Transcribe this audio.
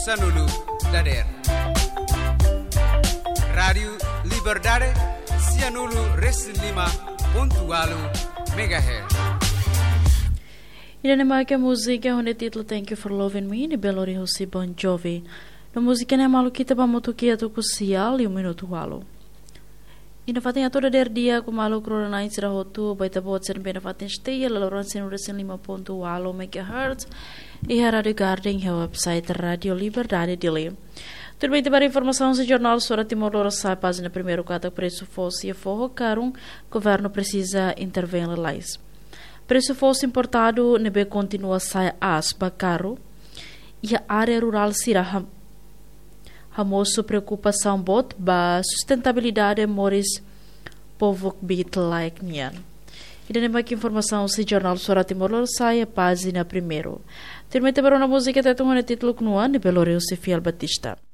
Sanulu Dader. Rádio Liberdade, Cianulu Resilima, pontualo megahertz. E na que a música onde o título Thank You for Loving Me de Belo Horizonte Bon Jovi. Na música é malu kita ba motokia to kusial e minuto walo. E na fatinha toda dia com malu corona night será hotu baita bot ser bem na fatinha stay la loran sen resin 5.8 megahertz e a Radio Garden é o website Radio Liberdade dele. Tudo bem, para informação do jornal sobre Timor-Leste, a página primeiro cada preço fosse e forro caro, governo precisa intervir em leis. Preço fosse importado nebe continua sai aspa caro e a área rural será hamoso preocupação bot ba sustentabilidade moris povo bit like nian. E daí mais informação do jornal sobre Timor-Leste, a página primeiro. Termina para uma música que tem o título Knuan de Belo Horizonte Fiel Batista.